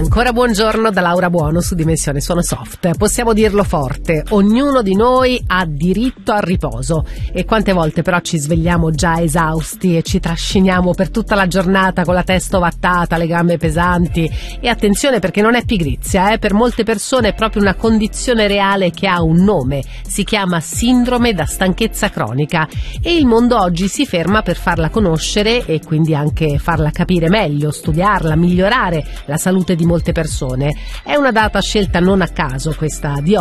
ancora buongiorno da Laura Buono su Dimensione Suono Soft. Possiamo dirlo forte, ognuno di noi ha diritto al riposo e quante volte però ci svegliamo già esausti e ci trasciniamo per tutta la giornata con la testa ovattata, le gambe pesanti. E attenzione, perché non è pigrizia, per molte persone è proprio una condizione reale che ha un nome, si chiama sindrome da stanchezza cronica e il mondo oggi si ferma per farla conoscere e quindi anche farla capire meglio, studiarla, migliorare la salute di molte persone. È una data scelta non a caso questa di